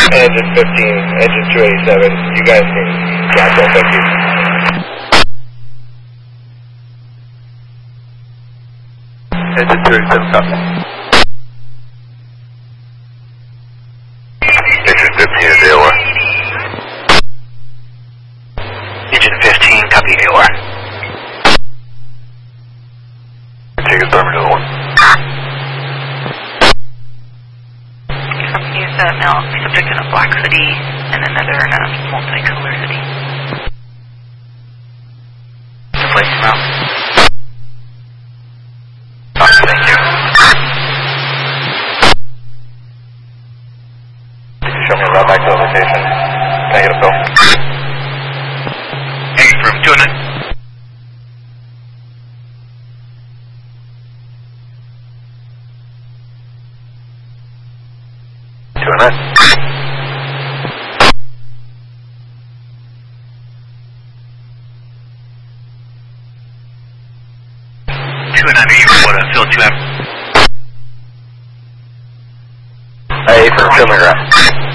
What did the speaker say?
Engine 15, engine 287, you guys can catch up, thank you. Engine 287, copy. Engine 15 is AOR. Engine 15, copy AOR. Take a thermal to the one. Use a male subject in a black hoodie and another in a multicolor hoodie. To place them out. Thank you. Show me a route back to the location. Can I get a fill? Hanging from 209. Hey, from Filming Ground.